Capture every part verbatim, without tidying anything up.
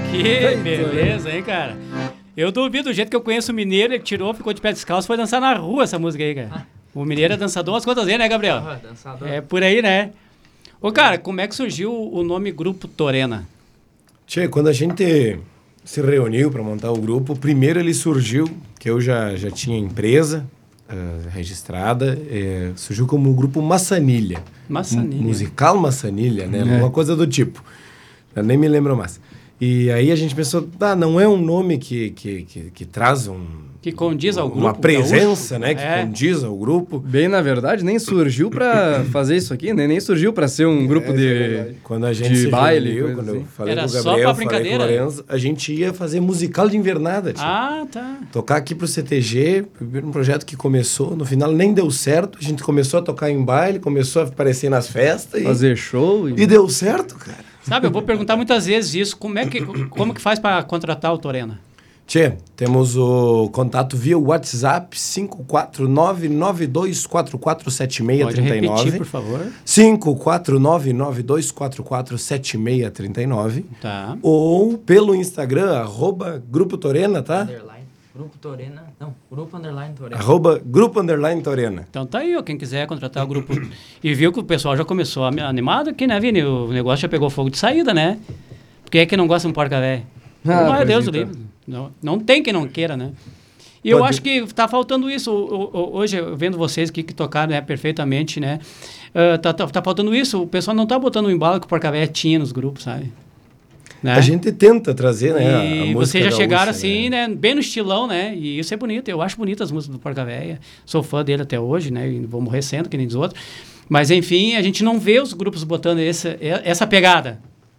Que beleza, hein, cara? Eu duvido do jeito que eu conheço o Mineiro, ele tirou, ficou de pé descalço, foi dançar na rua essa música aí, cara. O Mineiro é dançador umas quantas vezes, né, Gabriel? Ah, dançador. É por aí, né? Ô, cara, como é que surgiu o nome Grupo Torena? Tchê, quando a gente se reuniu para montar o grupo, primeiro ele surgiu, que eu já, já tinha empresa uh, registrada, é, surgiu como o grupo Massanilha. Massanilha. M- musical Massanilha, né? É. Uma coisa do tipo. Eu nem me lembro mais. E aí a gente pensou, ah, não é um nome que, que, que, que traz um... Que condiz ao grupo. Uma presença, gaúcho, né? Que é. condiz ao grupo. Bem, na verdade, nem surgiu pra fazer isso aqui, né? Nem surgiu pra ser um grupo É, de, é quando a gente de se baile. reuniu, coisa quando assim. eu falei Era com o só Gabriel, pra falei com o brincadeira? Lorenzo, a gente ia fazer musical de invernada, tia. Ah, tá. Tocar aqui pro C T G, primeiro um projeto que começou, no final nem deu certo, a gente começou a tocar em baile, começou a aparecer nas festas e, Fazer show. E... e deu certo, cara. Sabe, eu vou perguntar muitas vezes isso. Como é que, como que faz para contratar o Torena? Tchê, temos o contato via WhatsApp cinco quatro nove, nove dois quatro quatro sete seis Pode três nove. repetir, por favor. cinco quatro nove, nove dois quatro quatro sete seis três nove. Tá. Ou pelo Instagram, arroba Grupo Torena, tá? Underline. Grupo Torena. Não, Grupo Underline Torena. Arroba Grupo Underline Torena. Então tá aí, ó, quem quiser contratar o grupo. E viu que o pessoal já começou animado aqui, né, Vini? O negócio já pegou fogo de saída, né? Porque é que não gosta de um porca velho? Ah, não é pois Deus do então. livre. Não, não tem quem não queira, né? E eu Pode- acho que tá faltando isso. O- o- Hoje, eu vendo vocês aqui que tocaram, né, perfeitamente, né? Ah, tá, tá, tá faltando isso. O pessoal não tá botando o embalo que o porca velho tinha nos grupos, sabe? Né? A gente tenta trazer, né, a, a E música vocês já gaúcha, chegaram assim, né? né? Bem no estilão, né? E isso é bonito. Eu acho bonito as músicas do Porca Véia. Sou fã dele até hoje, né? E vou morrer sendo, que nem dos outros. Mas, enfim, a gente não vê os grupos botando essa, essa pegada.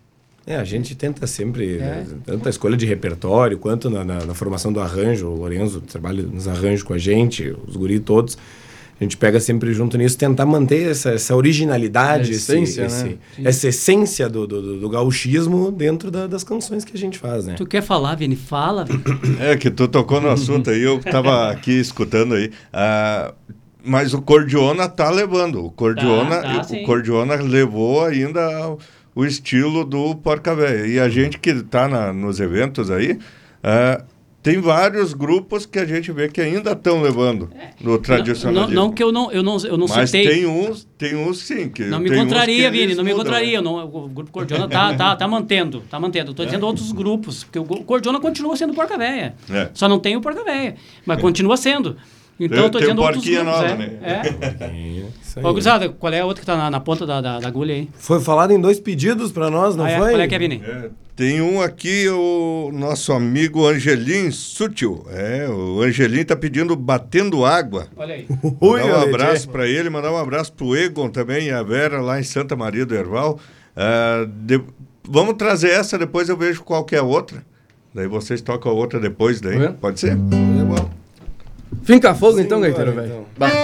É, a gente tenta sempre, É. né, tanto a escolha de repertório, quanto na, na- na formação do arranjo. O Lorenzo trabalha nos arranjos com a gente, os guri todos. A gente pega sempre junto nisso, tentar manter essa, essa originalidade, A esse- essência, esse- né? essa essência do, do, do- do gauchismo dentro da- das canções que a gente faz, né? Tu quer falar, Vini? Fala, Vini. É, que tu tocou no assunto aí, eu tava aqui escutando aí. Ah, mas o Cordiona tá levando. O Cordiona, Tá, tá, sim. o Cordiona levou ainda o estilo do Porca Véia. E a gente que tá na, nos eventos aí, ah, tem vários grupos que a gente vê que ainda estão levando no Não, tradicionalismo. não que eu não, eu não, eu não Mas citei. tem uns, tem uns sim. Que Não me tem uns contraria, que Vini, eles não me mudam, contraria. né? Eu não, o grupo Cordiona tá, tá, tá mantendo, tá mantendo. Estou dizendo outros grupos, porque o Cordiona continua sendo Porca Véia. É. Só não tem o Porca Véia, mas continua sendo. Então, Tem- eu tô tem dizendo o outros Porquinha grupos. nova, é. né? É. Isso aí. Ô, gurizada, qual é a outra que tá na, na ponta da, da, da agulha aí? Foi falado em dois pedidos pra nós, não Ah, é? foi? Qual é que é, Vini? É, tem um aqui, o nosso amigo Angelim Sutil. É, o Angelim tá pedindo Batendo Água. Olha aí. Ui, Mandar um Aleide. abraço para ele, mandar um abraço pro Egon também e a Vera lá em Santa Maria do Herval. Ah, de- Vamos trazer essa, depois eu vejo qual que é a outra. Daí vocês tocam a outra depois, daí. Tá vendo? Pode ser? Finca fogo então, Simbora, gaiteiro, velho. então. Bah.